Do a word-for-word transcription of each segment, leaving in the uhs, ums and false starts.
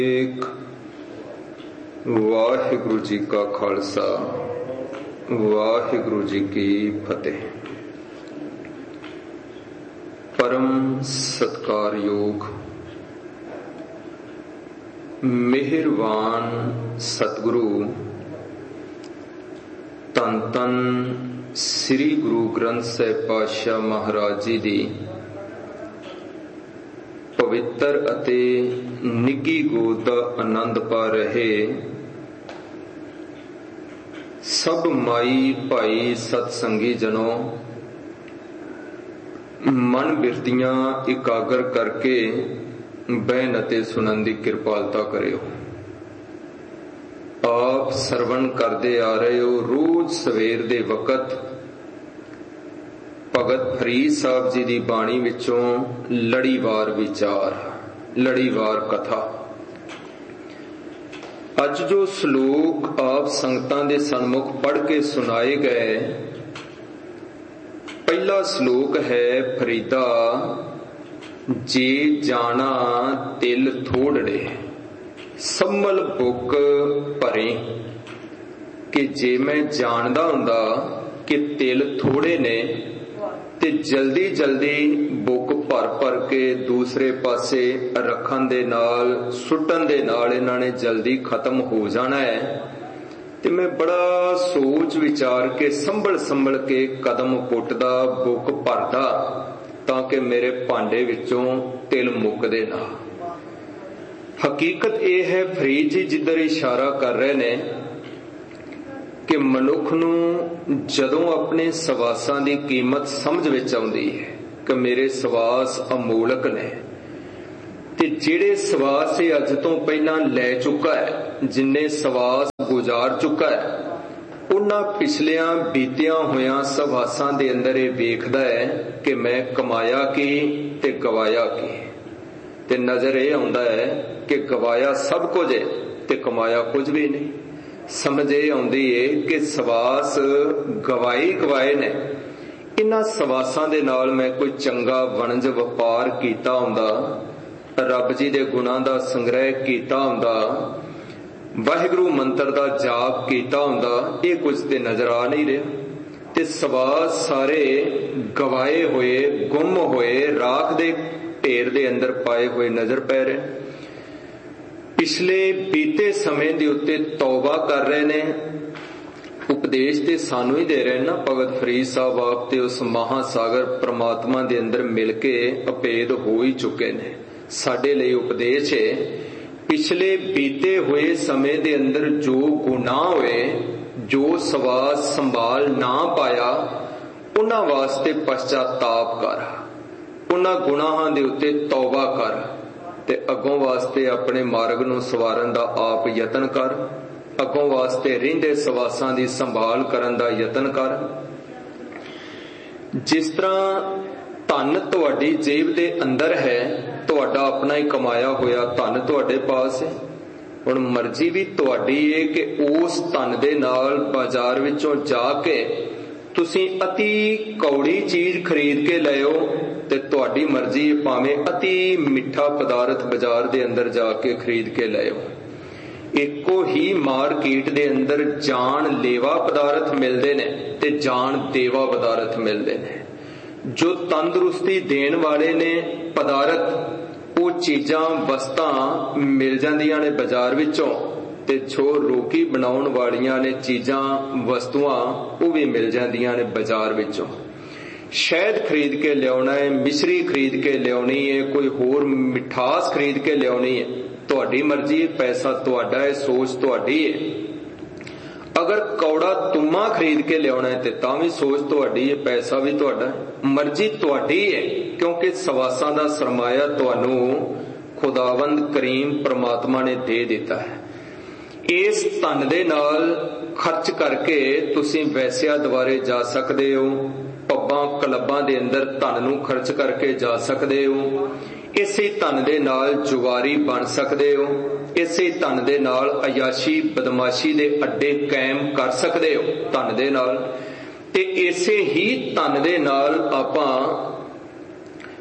ਇੱਕ ਵਾਹਿਗੁਰੂ ਜੀ ਕਾ ਖਾਲਸਾ ਵਾਹਿਗੁਰੂ ਜੀ ਕੀ ਫਤਿਹ। ਪਰਮ ਸਤਿਕਾਰਯੋਗ ਮਿਹਰਬਾਨ ਸਤਿਗੁਰੂ ਧੰਨ ਧੰਨ ਸ੍ਰੀ ਗੁਰੂ ਗ੍ਰੰਥ ਸਾਹਿਬ ਪਾਤਸ਼ਾਹ ਮਹਾਰਾਜ ਜੀ ਦੀ ਪਵਿੱਤਰ ਅਤੇ ਨਿੱਘੀ ਗੋਦ ਦਾ ਆਨੰਦ ਪਾ ਰਹੇ ਸਭ ਮਾਈ ਭਾਈ ਸਤਸੰਗੀ ਜਨੋ, ਮਨ ਬਿਰਤੀਆਂ ਇਕਾਗਰ ਕਰਕੇ ਬਹਿਣ ਅਤੇ ਸੁਣਨ ਦੀ ਕਿਰਪਾਲਤਾ ਕਰਿਓ। ਆਪ ਸਰਵਣ ਕਰਦੇ ਆ ਰਹੇ ਹੋ ਰੋਜ਼ ਸਵੇਰ ਦੇ ਵਕਤ ਭਗਤ ਫਰੀਦ ਸਾਹਿਬ ਜੀ ਦੀ ਬਾਣੀ ਵਿੱਚੋਂ ਲੜੀਵਾਰ ਵਿਚਾਰ, ਲੜੀਵਾਰ ਕਥਾ। ਅੱਜ ਜੋ ਸ਼ਲੋਕ ਆਪ ਸੰਗਤਾਂ ਦੇ ਸਨਮੁਖ ਪੜ੍ਹ ਕੇ ਸੁਣਾਏ ਗਏ, ਪਹਿਲਾ ਸ਼ਲੋਕ ਹੈ ਫਰੀਦਾ ਜੇ ਜਾਣਾ ਤਿਲ ਥੋੜੜੇ ਸੰਮਲ ਬੁੱਕ ਭਰੇ। ਕਿ ਜੇ ਮੈਂ ਜਾਣਦਾ ਹੁੰਦਾ ਕਿ ਤਿਲ ਥੋੜੇ ਨੇ ਤੇ ਜਲਦੀ ਜਲਦੀ ਬੁੱਕ ਭਰ ਭਰ ਕੇ ਦੂਸਰੇ ਪਾਸੇ ਰੱਖਣ ਦੇ ਨਾਲ, ਸੁੱਟਣ ਦੇ ਨਾਲ ਇਹਨਾਂ ਨੇ ਜਲਦੀ ਖਤਮ ਹੋ ਜਾਣਾ ਹੈ, ਤੇ ਮੈਂ ਬੜਾ ਸੋਚ ਵਿਚਾਰ ਕੇ ਸੰਭਲ ਸੰਭਲ ਕੇ ਕਦਮ ਪੁੱਟਦਾ, ਬੁੱਕ ਭਰਦਾ, ਤਾਂ ਕਿ ਮੇਰੇ ਭਾਂਡੇ ਵਿੱਚੋਂ ਤਿਲ ਮੁੱਕਦੇ ਨਾ। ਹਕੀਕਤ ਇਹ ਹੈ ਫਰੀਦ ਜੀ ਜਿੱਧਰ ਇਸ਼ਾਰਾ ਕਰ ਰਹੇ ਨੇ ਕਿ ਮਨੁੱਖ ਨੂੰ ਜਦੋਂ ਆਪਣੇ ਸਵਾਸਾਂ ਦੀ ਕੀਮਤ ਸਮਝ ਵਿੱਚ ਆਉਂਦੀ ਹੈ ਕਿ ਮੇਰੇ ਸਵਾਸ ਅਮੋਲਕ ਨੇ, ਤੇ ਜਿਹੜੇ ਸਵਾਸ ਇਹ ਅੱਜ ਤੋਂ ਪਹਿਲਾਂ ਲੈ ਚੁੱਕਾ ਹੈ, ਜਿੰਨੇ ਸਵਾਸ ਗੁਜ਼ਾਰ ਚੁੱਕਾ ਹੈ, ਉਹਨਾਂ ਪਿਛਲਿਆਂ ਬੀਤਿਆਂ ਹੋਇਆਂ ਸਵਾਸਾਂ ਦੇ ਅੰਦਰ ਇਹ ਵੇਖਦਾ ਹੈ ਕਿ ਮੈਂ ਕਮਾਇਆ ਕੀ ਤੇ ਗਵਾਇਆ ਕੀ। ਤੇ ਨਜ਼ਰ ਇਹ ਆਉਂਦਾ ਹੈ ਕਿ ਗਵਾਇਆ ਸਭ ਕੁਝ ਹੈ ਤੇ ਕਮਾਇਆ ਕੁਝ ਵੀ ਨਹੀਂ। ਸਮਝ ਇਹ ਆਉਂਦੀ ਹੈ ਕਿ ਸਵਾਸ ਗਵਾਈ ਗਵਾਏ ਨੇ, ਇਹਨਾਂ ਸਵਾਸਾਂ ਦੇ ਨਾਲ ਮੈਂ ਕੋਈ ਚੰਗਾ ਵਣਜ ਵਪਾਰ ਕੀਤਾ ਹੁੰਦਾ, ਰੱਬ ਜੀ ਦੇ ਗੁਣਾਂ ਦਾ ਸੰਗ੍ਰਹਿ ਕੀਤਾ ਹੁੰਦਾ, ਵਾਹਿਗੁਰੂ ਮੰਤਰ ਦਾ ਜਾਪ ਕੀਤਾ ਹੁੰਦਾ, ਇਹ ਕੁਝ ਤੇ ਨਜ਼ਰ ਆ ਨਹੀਂ ਰਿਹਾ। ਤੇ ਸਵਾਸ ਸਾਰੇ ਗਵਾਏ ਹੋਏ, ਗੁੰਮ ਹੋਏ, ਰਾਖ ਦੇ ਢੇਰ ਦੇ ਅੰਦਰ ਪਾਏ ਹੋਏ ਨਜ਼ਰ ਪੈ ਰਹੇ। ਪਿਛਲੇ ਬੀਤੇ ਸਮੇਂ ਦੇ ਉੱਤੇ ਤੌਬਾ ਕਰ ਰਹੇ ਨੇ। ਉਪਦੇਸ਼ ਤੇ ਸਾਨੂੰ ਹੀ ਦੇ ਰਹੇ ਨਾ ਭਗਤ ਫਰੀਦ ਸਾਹਿਬ, ਆਪ ਤੇ ਉਸ ਮਹਾਸਾਗਰ ਪ੍ਰਮਾਤਮਾ ਦੇ ਅੰਦਰ ਮਿਲ ਕੇ ਅਭੇਦ ਹੋ ਹੀ ਚੁੱਕੇ ਨੇ। ਸਾਡੇ ਲਈ ਉਪਦੇਸ਼ ਹੈ ਪਿਛਲੇ ਬੀਤੇ ਹੋਏ ਸਮੇਂ ਦੇ ਅੰਦਰ ਜੋ ਗੁਨਾਹ ਹੋਏ, ਜੋ ਸਵਾਸ ਸੰਭਾਲ ਨਾ ਪਾਇਆ, ਉਹਨਾਂ ਵਾਸਤੇ ਪਛਤਾਤਾਪ ਕਰ, ਉਹਨਾਂ ਗੁਨਾਹਾਂ ਦੇ ਉੱਤੇ ਤੌਬਾ ਕਰ, ਤੇ ਅੱਗੋਂ ਵਾਸਤੇ ਆਪਣੇ ਮਾਰਗ ਨੂੰ ਸਵਾਰਨ ਦਾ ਆਪ ਯਤਨ ਕਰ, ਅੱਗੋਂ ਵਾਸਤੇ ਰਹਿੰਦੇ ਸਵਾਸਾਂ ਦੀ ਸੰਭਾਲ ਕਰਨ ਦਾ ਯਤਨ ਕਰ। ਜਿਸ ਤਰ੍ਹਾਂ ਧਨ ਤੁਹਾਡੀ ਜੇਬ ਦੇ ਅੰਦਰ ਹੈ, ਤੁਹਾਡਾ ਆਪਣਾ ਹੀ ਕਮਾਇਆ ਹੋਇਆ ਧਨ ਤੁਹਾਡੇ ਪਾਸ ਹੈ। ਹੁਣ ਮਰਜ਼ੀ ਵੀ ਤੁਹਾਡੀ ਹੈ ਕਿ ਉਸ ਧਨ ਦੇ ਨਾਲ ਬਾਜ਼ਾਰ ਵਿੱਚੋਂ ਜਾ ਕੇ ਤੁਸੀਂ ਅਤੀ ਕੌੜੀ ਚੀਜ਼ ਖਰੀਦ ਕੇ ਲਿਓ, ਤੇ ਤੁਹਾਡੀ ਮਰਜ਼ੀ ਭਾਵੇਂ ਅਤੀ ਮਿੱਠਾ ਪਦਾਰਥ ਬਾਜ਼ਾਰ ਦੇ ਅੰਦਰ ਜਾ ਕੇ ਖਰੀਦ ਕੇ ਲਿਓ। ਇੱਕੋ ਹੀ ਮਾਰਕੀਟ ਦੇ ਅੰਦਰ ਜਾਨ ਲੇਵਾ ਪਦਾਰਥ ਮਿਲਦੇ ਨੇ ਤੇ ਜਾਨ ਦੇਵਾ ਪਦਾਰਥ ਮਿਲਦੇ ਨੇ। ਜੋ ਤੰਦਰੁਸਤੀ ਦੇਣ ਵਾਲੇ ਨੇ ਪਦਾਰਥ, ਉਹ ਚੀਜ਼ਾਂ ਵਸਤਾਂ ਮਿਲ ਜਾਂਦੀਆਂ ਨੇ ਬਾਜ਼ਾਰ ਵਿੱਚੋਂ, ਤੇ ਜੋ ਰੋਗੀ ਬਣਾਉਣ ਵਾਲੀਆਂ ਨੇ ਚੀਜ਼ਾਂ ਵਸਤੂਆਂ, ਉਹ ਵੀ ਮਿਲ ਜਾਂਦੀਆਂ ਨੇ ਬਾਜ਼ਾਰ ਵਿੱਚੋਂ। ਸ਼ਹਿਦ ਖਰੀਦ ਕੇ ਲਿਆਉਣਾ ਹੈ, ਮਿਸ਼ਰੀ ਖਰੀਦ ਕੇ ਲਿਆਉਣੀ ਹੈ, ਕੋਈ ਹੋਰ ਮਿਠਾਸ ਖਰੀਦ ਕੇ ਲਿਆਉਣੀ ਹੈ, ਤੁਹਾਡੀ ਮਰਜ਼ੀ ਹੈ, ਪੈਸਾ ਤੁਹਾਡਾ ਹੈ, ਸੋਚ ਤੁਹਾਡੀ ਹੈ। ਅਗਰ ਕੌੜਾ ਤੁਮਾ ਖਰੀਦ ਕੇ ਲਿਆਉਣਾ ਹੈ ਤੇ ਤਾਂ ਵੀ ਸੋਚ ਤੁਹਾਡੀ ਹੈ, ਪੈਸਾ ਵੀ ਤੁਹਾਡਾ ਹੈ, ਮਰਜ਼ੀ ਤੁਹਾਡੀ ਹੈ, ਕਿਉਂਕਿ ਸਵਾਸਾਂ ਦਾ ਸਰਮਾਇਆ ਤੁਹਾਨੂੰ ਖੁਦਾਵੰਦ ਕਰੀਮ ਪ੍ਰਮਾਤਮਾ ਨੇ ਦੇ ਦਿੱਤਾ ਹੈ। ਇਸ ਧਨ ਦੇ ਨਾਲ ਖਰਚ ਕਰਕੇ ਤੁਸੀਂ ਵੈਸਿਆ ਦੁਆਰੇ ਜਾ ਸਕਦੇ ਹੋ, ਪੱਬਾਂ ਕਲੱਬਾਂ ਦੇ ਅੰਦਰ ਧਨ ਨੂੰ ਖਰਚ ਕਰਕੇ ਜਾ ਸਕਦੇ ਹੋ, ਇਸੇ ਧਨ ਦੇ ਨਾਲ ਜੁਆਰੀ ਬਣ ਸਕਦੇ ਹੋ, ਇਸੇ ਧਨ ਦੇ ਨਾਲ ਅਯਾਸ਼ੀ ਬਦਮਾਸ਼ੀ ਦੇ ਅੱਡੇ ਕਾਇਮ ਕਰ ਸਕਦੇ ਹੋ ਧਨ ਦੇ ਨਾਲ, ਤੇ ਇਸੇ ਹੀ ਧਨ ਦੇ ਨਾਲ ਆਪਾਂ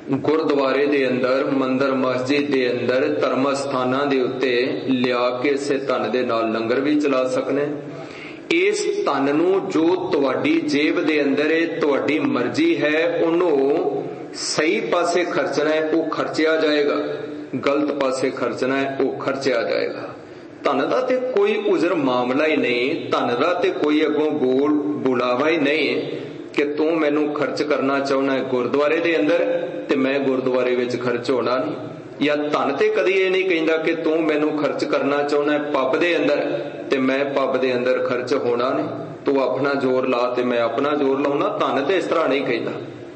गुरुद्वारे दे अंदर, मंदिर मस्जिद दे अंदर, धर्म स्थानां दे उत्ते लिया के इसे धन दे नाल लंगर भी चला सकने। इस धन नूं जो तुहाडी जेब दे अंदर है, तुहाडी मर्जी है, उन्होंने सही पासे खर्चना है, वो खर्चिया जाएगा। गलत पासे खर्चना है, वो खर्चिया जाएगा। धन दा ते कोई उजर मामला ही नहीं, धन दा ते कोई अगों बोल बुलावा ही नहीं कि तू मैनू खर्च करना चाहना है गुरुद्वारे दे अंदर ते मैं गुरुद्वारे विच खर्च होना नहीं। या धन ते कदी ये नहीं कहंदा कि तू मैनू खर्च करना चाहना है पब दे अंदर ते मैं पब दे अंदर खर्च होना नहीं। तू अपना जोर ला ते मैं अपना जोर लाउना। धन ते इस तरह नहीं कहंदा।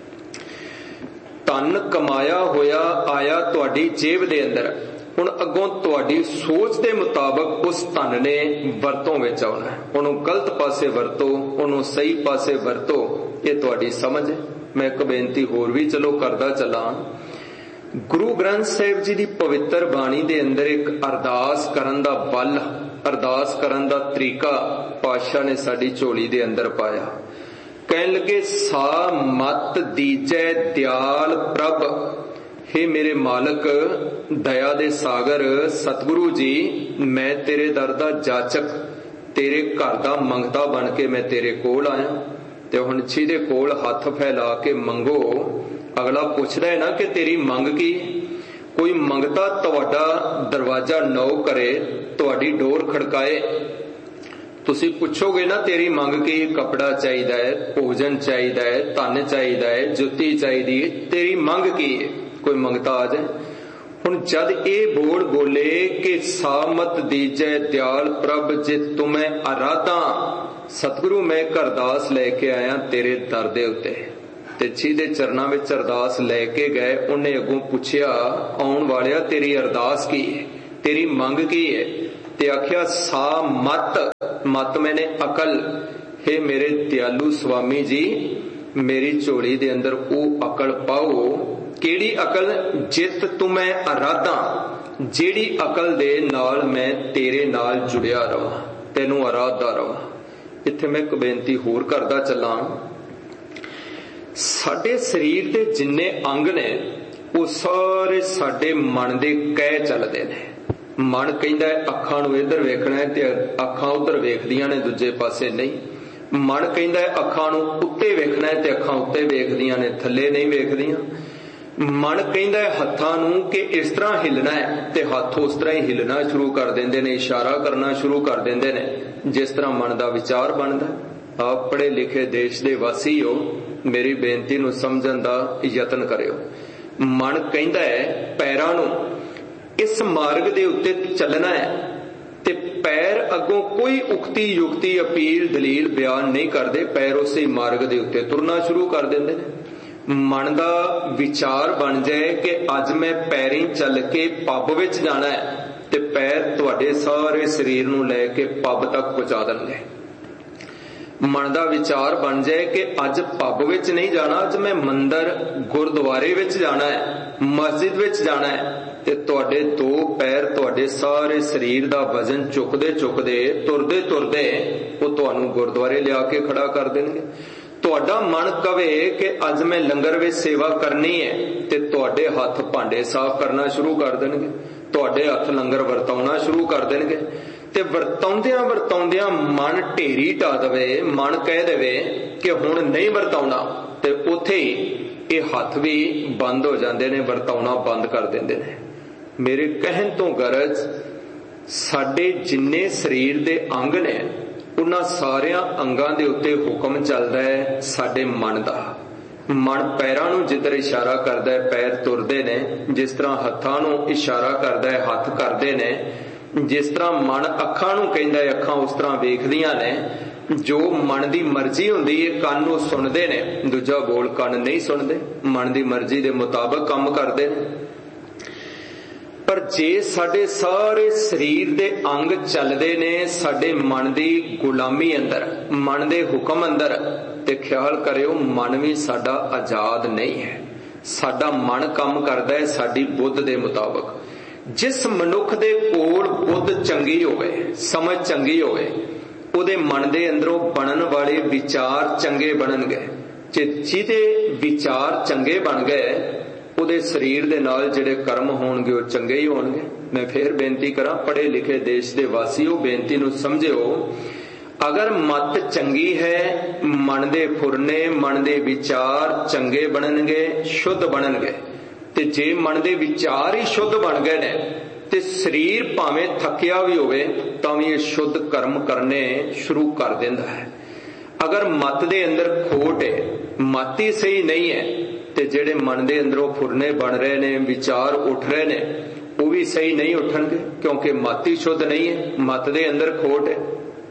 धन कमाया होया आया तुहाडी जेब दे अंदर, हुण अगों तुहाडी सोच दे मुताबिक उस धन ने वरतों विच आउणा है। उहनूं गलत पासे वरतो, उहनूं सही पासे वरतो, ये तुहाडी समझ है। मैं एक बेनती होर भी चलो करदा चलां। गुरु ग्रंथ साहिब जी दी पवित्र बाणी दे अंदर एक अरदास करन दा बल, अरदास करन दा तरीका पातशाह ने साडी झोली दे अंदर पाया। कहन लगे, सा मत दीजै दयाल प्रभ, हे मेरे मालक दया दे सागर सतगुरु जी, मैं तेरे दर दा जाचक, तेरे घर दा मंगता बन के मैं तेरे कोल आया। ते हुण जिहदे कोल हथ फैला के मंगो, अगला पुछदा है ना कि तेरी मंग की। कोई मंगता तुहाडा दरवाजा नौ करे, तुहाडी डोर खड़काए, तुसी पुछोगे ना तेरी मंग की। कपड़ा चाहिदा है, भोजन चाहिदा है, धन चाहिदा है, जुत्ती चाहिदी है, तेरी मंग की है। कोई मंगता आ जाए। हुण जद ए बोल बोले कि सामत दीजै दयाल प्रभ, जे तुम्हें अराधा सतगुरु मैं अरदास लेके आया तेरे दर दे उत्ते। ते जिहदे चरनां विच अरदास लेके गए, उन्हें अगों पुछया, आउण वालिया तेरी अरदास की है, तेरी मंग की है? ते आख्या सा मत, मत मैंने अकल। हे मेरे दयालु स्वामी जी, मेरी झोली दे अंदर वो अकल पाओ। केड़ी अकल? जित तुम्हें अराधा, जेड़ी अकल दे नाल मैं तेरे नाल जुड़िया रवां, तेनू अराधा रवां। इत्थे मैं एक बेनती होर करदा चलां। साडे शरीर दे जिन्ने अंग ने वो सारे साडे मन दे कह चलदे ने। मन कहंदा है अखां नूं इधर वेखना है ते अखां उधर वेखदियां ने, दूजे पासे नहीं। मन कहंदा है अखां नूं उत्ते वेखना है ते अखां उत्ते वेखदियां ने, थल्ले नहीं वेखदियां। मन कहंदा है हत्थां नूं कि इस तरह हिलना है ते हत्थ उस तरह ही हिलना शुरू कर देंदे ने, इशारा करना शुरू कर देंदे ने, जिस तरह मन दा विचार बनदा। आप पढ़े लिखे देश दे वासी हो, मेरी बेनती नूं समझण दा यतन करियो। मन कहंदा है पैरां नूं इस मार्ग दे उत्ते चलना है ते पैर अगों कोई उक्ति युक्ति अपील दलील बयान नहीं करदे, पैर उसे मार्ग दे उत्ते तुरना शुरू कर देंदे ने। मन दा विचार बन जाए कि अज मैं पैरीं चल के पब विच जाना है ते पैर तुहाडे सारे शरीर नूं लैके पब तक पहुंचा देणगे। मन दा विचार बन जाए कि अज पब विच नहीं जाना, अज मैं मंदिर गुरुद्वारे विच जाना है, मस्जिद विच जाना है, ते तुहाडे दो पैर तुहाडे सारे शरीर दा वजन चुकदे चुकदे तुरदे तुरदे वो तुहानूं गुरुद्वारे लिया के खड़ा कर देणगे। तुहाडा मन कवे कि अज मैं लंगर विच सेवा करनी है ते तुहाडे हथ भांडे साफ करना शुरू कर देणगे, तुहाडे हथ लंगर वरताउणा शुरू कर देणगे। ते वरताउंदियां वरताउंदियां मन ढेरी ढा दवे, मन कह देवे कि हुण नहीं वरताउणा, ते उत्थे ही ये हथ भी बंद हो जांदे ने, वरताउणा बंद कर देंदे ने। मेरे कहण तो गरज साडे जिन्ने शरीर दे अंग ने उन्हां सारियां अंगां दे उत्ते हुक्म चलदा है साडे मन दा। मन पैरां नूं जिधर इशारा करदा है पैर तुरदे ने, जिस तरह हत्थां नूं इशारा करदा है हथ करदे ने, जिस तरह मन अखां नूं कहंदा है अखां उस तरह वेखदियां ने। जो मन दी मर्जी हुंदी है कंन नूं सुणदे ने, दूजा बोल कंन नहीं सुणदे, मन दी मर्जी दे मुताबिक काम करदे ने। पर जे साडे सारे शरीर दे अंग चलदे ने साडे मन दी गुलामी अंदर, मन दे हुक्म अंदर, ते ख्याल करियो मन भी साडा आजाद नहीं है। साडा मन काम करदा है साडी बुद्ध दे मुताबिक। जिस मनुख दे कोल बुद्ध चंगी होवे, समझ चंगी होवे, उहदे मन दे अंदरों बनन वाले विचार चंगे बननगे। जे जिहदे विचार चंगे बन गए ਉਹਦੇ ਸਰੀਰ ਦੇ ਨਾਲ ਜਿਹੜੇ ਕਰਮ ਹੋਣਗੇ ਉਹ ਚੰਗੇ ਹੀ ਹੋਣਗੇ। ਮੈਂ ਫੇਰ ਬੇਨਤੀ ਕਰਾਂ, ਪੜ੍ਹੇ ਲਿਖੇ ਦੇਸ਼ ਦੇ ਵਾਸੀਓ, ਬੇਨਤੀ ਨੂੰ ਸਮਝਿਓ। ਅਗਰ ਮਤ ਚੰਗੀ ਹੈ, ਮਨ ਦੇ ਫੁਰਨੇ, ਮਨ ਦੇ ਵਿਚਾਰ ਚੰਗੇ ਬਣਨਗੇ, ਸ਼ੁੱਧ ਬਣਨਗੇ। ਤੇ ਜੇ ਮਨ ਦੇ ਵਿਚਾਰ ਹੀ ਸ਼ੁੱਧ ਬਣ ਗਏ ਨੇ ਤੇ ਸਰੀਰ ਭਾਵੇਂ ਥੱਕਿਆ ਵੀ ਹੋਵੇ ਤਾਂ ਵੀ ਇਹ ਸ਼ੁੱਧ ਕਰਮ ਕਰਨੇ ਸ਼ੁਰੂ ਕਰ ਦਿੰਦਾ ਹੈ। ਅਗਰ ਮਤ ਦੇ ਅੰਦਰ ਖੋਟ ਹੈ, ਮਤ ਹੀ ਸਹੀ ਨਹੀਂ ਹੈ, ਤੇ ਜਿਹੜੇ ਮਨ ਦੇ ਅੰਦਰੋਂ ਫੁਰਨੇ ਬਣ ਰਹੇ ਨੇ, ਵਿਚਾਰ ਉੱਠ ਰਹੇ ਨੇ, ਉਹ ਵੀ ਸਹੀ ਨਹੀਂ ਉੱਠਣਗੇ, ਕਿਉਂਕਿ ਮਤ ਹੀ ਸ਼ੁੱਧ ਨਹੀਂ ਹੈ, ਮਤ ਦੇ ਅੰਦਰ ਖੋਟ ਹੈ।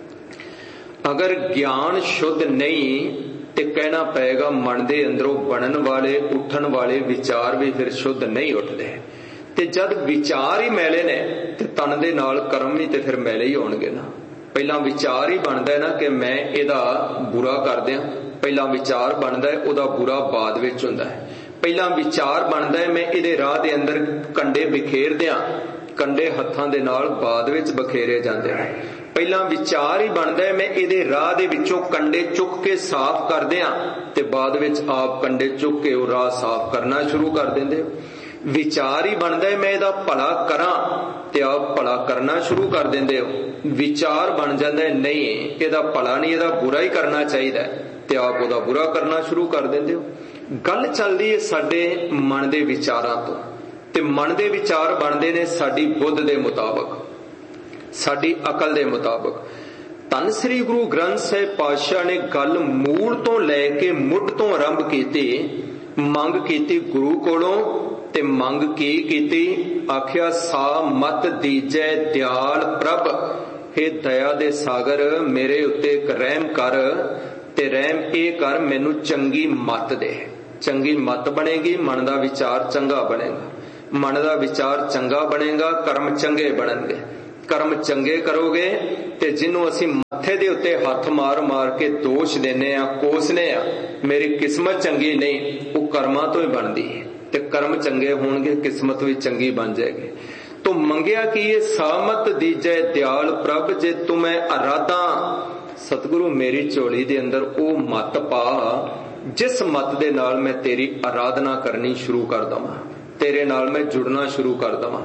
ਅਗਰ ਗਿਆਨ ਸ਼ੁੱਧ ਨਹੀਂ ਤੇ ਕਹਿਣਾ ਪਏਗਾ ਮਨ ਦੇ ਅੰਦਰੋਂ ਬਣਨ ਵਾਲੇ, ਉੱਠਣ ਵਾਲੇ ਵਿਚਾਰ ਵੀ ਫਿਰ ਸ਼ੁੱਧ ਨਹੀਂ ਉੱਠਦੇ। ਤੇ ਜਦ ਵਿਚਾਰ ਹੀ ਮੈਲੇ ਨੇ ਤੇ ਤਨ ਦੇ ਨਾਲ ਕਰਮ ਵੀ ਤੇ ਫਿਰ ਮੈਲੇ ਹੀ ਹੋਣਗੇ ਨਾ। ਪਹਿਲਾਂ ਵਿਚਾਰ ਹੀ ਬਣਦਾ ਨਾ ਕਿ ਮੈਂ ਇਹਦਾ ਬੁਰਾ ਕਰ ਦਿਆਂ, ਪਹਿਲਾਂ ਵਿਚਾਰ ਬਣਦਾ ਹੈ ਉਹਦਾ ਬੁਰਾ ਬਾਅਦ ਵਿੱਚ ਹੁੰਦਾ ਹੈ। ਪਹਿਲਾਂ ਵਿਚਾਰ ਬਣਦਾ ਹੈ ਮੈਂ ਇਹਦੇ ਰਾਹ ਦੇ ਅੰਦਰ ਕੰਡੇ ਬਿਖੇਰ ਦਿਆਂ, ਕੰਡੇ ਹੱਥਾਂ ਦੇ ਨਾਲ ਬਾਅਦ ਵਿੱਚ ਬਖੇਰੇ ਜਾਂਦੇ ਨੇ। ਪਹਿਲਾਂ ਵਿਚਾਰ ਹੀ ਬਣਦਾ ਹੈ ਮੈਂ ਇਹਦੇ ਰਾਹ ਦੇ ਵਿੱਚੋਂ ਕੰਡੇ ਚੁੱਕ ਕੇ ਸਾਫ਼ ਕਰ ਦਿਆਂ, ਤੇ ਬਾਅਦ ਵਿੱਚ ਆਪ ਕੰਡੇ ਚੁੱਕ ਕੇ ਉਹ ਰਾਹ ਸਾਫ਼ ਕਰਨਾ ਸ਼ੁਰੂ ਕਰ ਦਿੰਦੇ। ਵਿਚਾਰ ਹੀ ਬਣਦਾ ਹੈ ਮੈਂ ਇਹਦਾ ਭਲਾ ਕਰਾਂ, ਤੇ ਆਪ ਭਲਾ ਕਰਨਾ ਸ਼ੁਰੂ ਕਰ ਦਿੰਦੇ ਹੋ। ਵਿਚਾਰ ਬਣ ਜਾਂਦਾ ਹੈ ਨਹੀਂ ਇਹਦਾ ਭਲਾ ਨਹੀਂ, ਇਹਦਾ ਬੁਰਾ ਹੀ ਕਰਨਾ ਚਾਹੀਦਾ, ਤੇ ਆਪ ਉਹਦਾ ਬੁਰਾ ਕਰਨਾ ਸ਼ੁਰੂ ਕਰ ਦਿੰਦੇ ਹੋ। ਗੱਲ ਚੱਲਦੀ ਹੈ ਸਾਡੇ ਮਨ ਦੇ ਵਿਚਾਰਾਂ ਤੋਂ, ਤੇ ਮਨ ਦੇ ਵਿਚਾਰ ਬਣਦੇ ਨੇ ਸਾਡੀ ਬੁੱਧ ਦੇ ਮੁਤਾਬਕ, ਸਾਡੀ ਅਕਲ ਦੇ ਮੁਤਾਬਕ। ਧੰਨ ਸ੍ਰੀ ਗੁਰੂ ਗ੍ਰੰਥ ਸਾਹਿਬ ਪਾਤਸ਼ਾਹ ਨੇ ਗੱਲ ਮੂਲ ਤੋਂ ਲੈ ਕੇ ਮੁੱਢ ਤੋਂ ਆਰੰਭ ਕੀਤੀ। ਮੰਗ ਕੀਤੀ ਗੁਰੂ ਕੋਲੋਂ, ਤੇ ਮੰਗ ਕੀ ਕੀਤੀ? ਆਖਿਆ ਸਾ ਮਤ ਦੀਜੈ ਦਿਆਲ ਪ੍ਰਭ, ਹੇ ਦਇਆ ਦੇ ਸਾਗਰ ਮੇਰੇ ਉੱਤੇ ਇੱਕ ਰਹਿਮ ਕਰ, ਤੇ ਰਹਿਮ ਇਹ ਕਰ ਮੈਨੂੰ ਚੰਗੀ ਮਤ ਦੇ। ਚੰਗੀ ਮਤ ਬਣੇਗੀ, ਮਨ ਦਾ ਵਿਚਾਰ ਚੰਗਾ ਬਣੇਗਾ, ਮਨ ਦਾ ਵਿਚਾਰ ਚੰਗਾ ਬਣੇਗਾ, ਕਰਮ ਚੰਗੇ ਬਣਨਗੇ। ਕਰਮ ਚੰਗੇ ਕਰੋਗੇ ਤੇ ਜਿਹਨੂੰ ਅਸੀਂ ਮੱਥੇ ਦੇ ਉੱਤੇ ਹੱਥ ਮਾਰ ਮਾਰ ਕੇ ਦੋਸ਼ ਦਿੰਨੇ ਆ, ਕੋਸਨੇ ਆ, ਮੇਰੀ ਕਿਸਮਤ ਚੰਗੀ ਨਹੀਂ, ਉਹ ਕਰਮਾਂ ਤੋਂ ਹੀ ਬਣਦੀ ਹੈ। ਤੇ ਕਰਮ ਚੰਗੇ ਹੋਣਗੇ, ਕਿਸਮਤ ਵੀ ਚੰਗੀ ਬਣ ਜਾਏਗੀ। ਤੋ ਮੰਗਿਆ ਕਿ ਇਹ ਸਾਮਤ ਦੀਜੈ ਦਿਆਲ ਪ੍ਰਭ, ਜੇ ਤੂੰ ਮੈਂ ਅਰਾਧਾ ਸਤਿਗੁਰੂ ਮੇਰੀ ਝੋਲੀ ਦੇ ਅੰਦਰ ਉਹ ਮਤ ਪਾ ਜਿਸ ਮਤ ਦੇ ਨਾਲ ਮੈਂ ਤੇਰੀ ਆਰਾਧਨਾ ਕਰਨੀ ਸ਼ੁਰੂ ਕਰ ਦਵਾਂ, ਤੇਰੇ ਨਾਲ ਮੈਂ ਜੁੜਨਾ ਸ਼ੁਰੂ ਕਰ ਦਵਾਂ।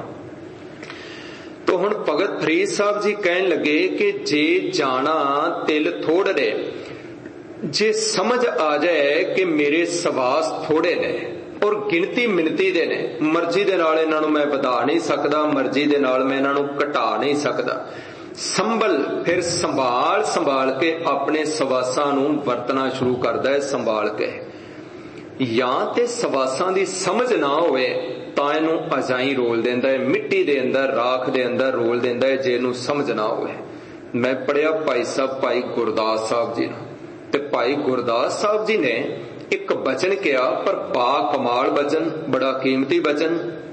ਤੋ ਹੁਣ ਭਗਤ ਫਰੀਦ ਸਾਹਿਬ ਜੀ ਕਹਿਣ ਲੱਗੇ ਕਿ ਜੇ ਜਾਣਾ ਤਿਲ ਥੋੜੜੇ, ਜੇ ਸਮਝ ਆ ਜਾਏ ਕਿ ਮੇਰੇ ਸਵਾਸ ਥੋੜੇ ਨੇ ਔਰ ਗਿਣਤੀ ਮਿਣਤੀ ਦੇ ਨੇ, ਮਰਜ਼ੀ ਦੇ ਨਾਲ ਇਹਨਾਂ ਨੂੰ ਮੈਂ ਵਧਾ ਨਹੀਂ ਸਕਦਾ, ਮਰਜ਼ੀ ਦੇ ਨਾਲ ਮੈਂ ਇਹਨਾਂ ਨੂੰ ਘਟਾ ਨਹੀਂ ਸਕਦਾ, ਸੰਭਲ ਫਿਰ ਸੰਭਾਲ ਸੰਭਾਲ ਕੇ ਆਪਣੇ ਸਵਾਸਾਂ ਨੂੰ ਵਰਤਣਾ ਸ਼ੁਰੂ ਕਰਦਾ ਹੈ, ਸੰਭਾਲ ਕੇ। ਜਾਂ ਤੇ ਸਵਾਸਾਂ ਦੀ ਸਮਝ ਨਾ ਹੋਵੇ ਤਾਂ ਇਹਨੂੰ ਅਜਾਈ ਰੋਲ ਦਿੰਦਾ ਹੈ, ਮਿੱਟੀ ਦੇ ਅੰਦਰ, ਰਾਖ ਦੇ ਅੰਦਰ ਰੋਲ ਦਿੰਦਾ ਹੈ, ਜੇ ਇਹਨੂੰ ਸਮਝ ਨਾ ਹੋਵੇ। ਮੈਂ ਪੜਿਆ ਭਾਈ ਸਾਹਿਬ ਭਾਈ ਗੁਰਦਾਸ ਸਾਹਿਬ ਜੀ ਨੂੰ, ਤੇ ਭਾਈ ਗੁਰਦਾਸ ਸਾਹਿਬ ਜੀ ਨੇ ਇੱਕ ਬਚਨ ਕਿਹਾ, ਪਰ ਬਾ ਕਮਾਲ ਬਚਨ, ਬੜਾ ਕੀਮਤੀ ਬਚਨ।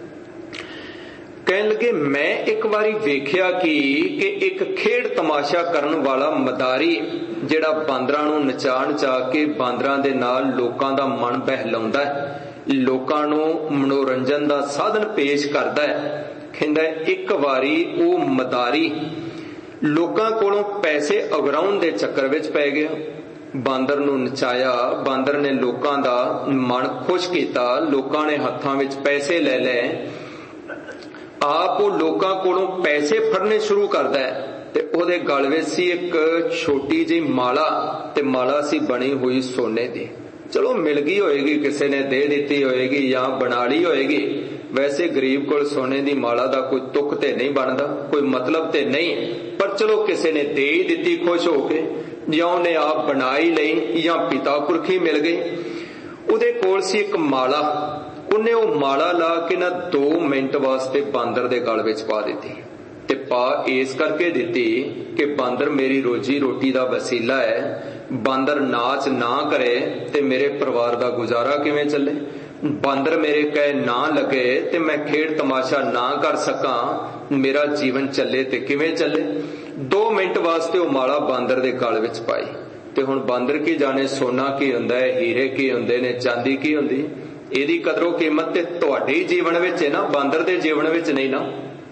ਕਹਿਣ ਲੱਗੇ ਮੈਂ ਇੱਕ ਵਾਰੀ ਵੇਖਿਆ ਕਿ ਕਿ ਇੱਕ ਖੇਡ ਤਮਾਸ਼ਾ ਕਰਨ ਵਾਲਾ ਮਦਾਰੀ ਜਿਹੜਾ ਬਾਂਦਰਾਂ ਨੂੰ ਨਚਾ ਨਚਾ ਕੇ ਬਾਂਦਰਾਂ ਦੇ ਨਾਲ ਲੋਕਾਂ ਦਾ ਮਨ ਬਹਿਲਾਉਂਦਾ ਹੈ, ਲੋਕਾਂ ਨੂੰ ਮਨੋਰੰਜਨ ਦਾ ਸਾਧਨ ਪੇਸ਼ ਕਰਦਾ ਹੈ। ਕਹਿੰਦਾ ਇੱਕ ਵਾਰੀ ਉਹ ਮਦਾਰੀ ਲੋਕਾਂ ਕੋਲੋਂ ਪੈਸੇ ਅਗਰਾਉਣ ਦੇ ਚੱਕਰ ਵਿੱਚ ਪੈ ਗਿਆ। ਬਾਂਦਰ ਨੂੰ ਨਚਾਇਆ, ਬਾਂਦਰ ਨੇ ਲੋਕਾਂ ਦਾ ਮਨ ਖੁਸ਼ ਕੀਤਾ, ਲੋਕਾਂ ਨੇ ਹੱਥਾਂ ਵਿੱਚ ਪੈਸੇ ਲੈ ਲਏ, ਆਪ ਉਹ ਲੋਕਾਂ ਕੋਲੋਂ ਪੈਸੇ ਫੜਨੇ ਸ਼ੁਰੂ ਕਰਦਾ ਹੈ। ਤੇ ਉਹਦੇ ਗਲ ਵਿੱਚ ਸੀ ਇੱਕ ਛੋਟੀ ਜਿਹੀ ਮਾਲਾ, ਤੇ ਮਾਲਾ ਸੀ ਬਣੀ ਹੋਈ ਸੋਨੇ ਦੀ। ਚਲੋ ਮਿਲ ਗਈ ਹੋਏਗੀ, ਕਿਸੇ ਨੇ ਦੇ ਦਿੱਤੀ ਹੋਏਗੀ ਜਾਂ ਬਣਾ ਲਈ ਹੋਏਗੀ। ਵੈਸੇ ਗਰੀਬ ਕੋਲ ਸੋਨੇ ਦੀ ਮਾਲਾ ਦਾ ਕੋਈ ਤੁਕ ਤੇ ਨਹੀਂ ਬਣਦਾ, ਕੋਈ ਮਤਲਬ ਤੇ ਨਹੀਂ, ਪਰ ਚਲੋ ਕਿਸੇ ਨੇ ਦੇ ਹੀ ਦਿੱਤੀ ਖੁਸ਼ ਹੋ ਕੇ, ਜਾਂ ਉਹਨੇ ਆਪ ਬਣਾਈ ਲਈ, ਜਾਂ ਪਿਤਾ ਪੁਰਖੀ ਮਿਲ ਗਈ। ਉਹਦੇ ਕੋਲ ਸੀ ਇੱਕ ਮਾਲਾ, ਉਹਨੇ ਉਹ ਮਾਲਾ ਲਾ ਕੇ ਨਾ ਦੋ ਮਿੰਟ ਵਾਸਤੇ ਬਾਂਦਰ ਦੇ ਗਲ ਵਿੱਚ ਪਾ ਦਿੱਤੀ। ਤੇ ਪਾ ਇਸ ਕਰਕੇ ਦਿੱਤੀ ਕਿ ਬਾਂਦਰ ਮੇਰੀ ਰੋਜੀ ਰੋਟੀ ਦਾ ਵਸੀਲਾ ਹੈ, ਬਾਂਦਰ ਨਾਚ ਨਾ ਕਰੇ ਤੇ ਮੇਰੇ ਪਰਿਵਾਰ ਦਾ ਗੁਜ਼ਾਰਾ ਕਿਵੇਂ ਚੱਲੇ, ਬਾਂਦਰ ਮੇਰੇ ਕਹੇ ਨਾ ਲੱਗੇ ਤੇ ਮੈਂ ਖੇਡ ਤਮਾਸ਼ਾ ਨਾ ਕਰ ਸਕਾਂ, ਮੇਰਾ ਜੀਵਨ ਚੱਲੇ ਤੇ ਕਿਵੇਂ ਚੱਲੇ। ਦੋ ਮਿੰਟ ਵਾਸਤੇ ਉਹ ਮਾਲਾ ਬਾਂਦਰ ਦੇ ਗਲ ਵਿੱਚ ਪਾਈ। ਤੇ ਹੁਣ ਬਾਂਦਰ ਕੀ ਜਾਣੇ ਸੋਨਾ ਕੀ ਹੁੰਦਾ ਹੈ, ਹੀਰੇ ਕੀ ਹੁੰਦੇ ਨੇ, ਚਾਂਦੀ ਕੀ ਹੁੰਦੀ, ਇਹਦੀ ਕਦਰੋਂ ਕੀਮਤ ਤੇ ਤੁਹਾਡੇ ਜੀਵਨ ਵਿੱਚ ਹੈ ਨਾ, ਬਾਂਦਰ ਦੇ ਜੀਵਨ ਵਿੱਚ ਨਹੀਂ ਨਾ।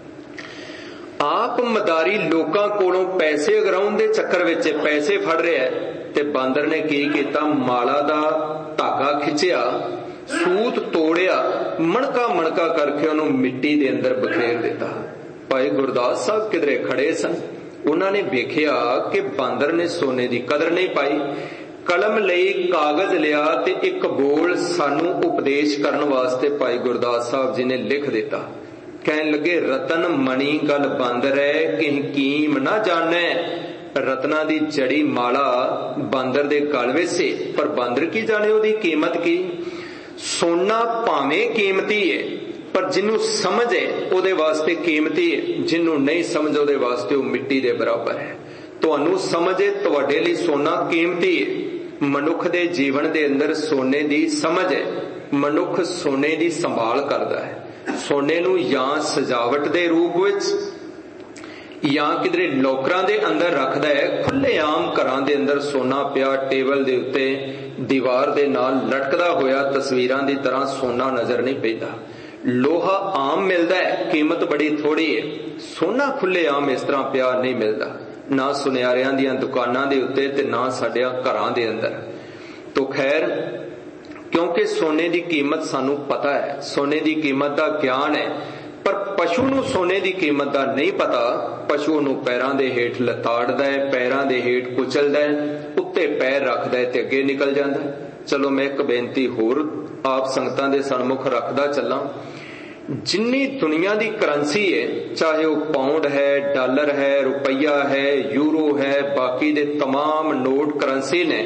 ਆਪ ਮਦਾਰੀ ਲੋਕਾਂ ਕੋਲੋਂ ਪੈਸੇ ਅਗਰਾਉਣ ਦੇ ਚੱਕਰ ਵਿੱਚ ਪੈਸੇ ਫੜ ਰਿਹਾ, ਤੇ ਬਾਂਦਰ ਨੇ ਕੀ ਕੀਤਾ, ਮਾਲਾ ਦਾ ਧਾਗਾ ਖਿੱਚਿਆ सूत तोड़िया, मणका मणका करके उन्होंने मिट्टी दे अंदर बखेर दिता। भाई गुरदास साहब किधरे खड़े सन, उन्होंने वेखिया कि बांदर ने सोने की कदर नहीं पाई। कलम लई, कागज लिया ते एक बोल सानू उपदेश करन वास्ते भाई गुरदास साहब जी ने लिख दिता। कहन लगे, रतन मणि गल बांदर है, किह कीम ना जाने। रत्ना दी जड़ी माला बांदर दे गल विच सी, पर बांदर की जाने ओदी कीमत की। सोना भावें कीमती है, पर जिन्नू समझ है ओदे वास्ते कीमती है, जिन्नू नहीं समझ ओदे वास्ते वो मिट्टी दे बराबर है। तुहानू समझ है, तुहाडे लई सोना कीमती है। मनुख दे जीवन दे अंदर सोने दी समझ है। मनुख सोने दी संभाल करदा है। सोने नू या सजावट दे रूप विच या किधरे लॉकरां दे अंदर रखदा है। खुले आम घरां दे अंदर सोना पिया टेबल दे उत्ते दीवार दे नाल लटकदा होया तस्वीरां दी तरह सोना नजर नहीं पैंदा। लोहा आम मिलदा है, कीमत बड़ी थोड़ी है। सोना खुले आम इस तरह पिया नहीं मिलदा, ना सुनियारियां दियां दुकानां दे उत्ते ते ना साडियां घरां दे अंदर। तो खैर, क्योंकि सोने दी कीमत सानू पता है, सोने दी कीमत दा ज्ञान है, पर पशु नू सोने दी कीमत दा नहीं पता। पशु नू पैरां दे हेठ लताड़दा है, पैरां दे हेठ कुचलदा है, उत्ते पैर रखदा है ते अगे निकल जांदा है। चलो मैं एक बेनती होर आप संगतां दे सन्मुख रखदा चलां। जिन्नी दुनिया दी करंसी है, चाहे वो पाउंड है, डॉलर है, रुपया है, यूरो है, बाकी दे तमाम नोट करंसी ने,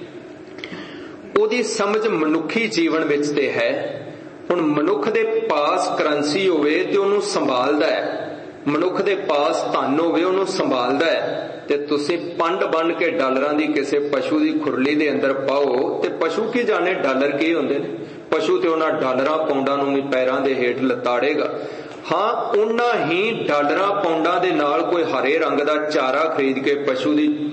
ओदी समझ मनुखी जीवन विच ते है। हुण मनुख दे पास करंसी होवे ते ओनू संभालदा है, मनुख दे पास धन होवे ओनू संभालदा है। ते तुसीं पंड बन के डॉलरां दी किसी पशु दी खुरली दे अंदर पाओ ते पशु की जाने डॉलर की हुंदे ने। पशु ते उन्हां डॉलरां पौंडां नूं भी पैरां दे हेठ लताड़ेगा। हाँ, उन्ना ही डॉलरां पौंडां दे नाल कोई हरे रंग दा चारा खरीद के पशु दी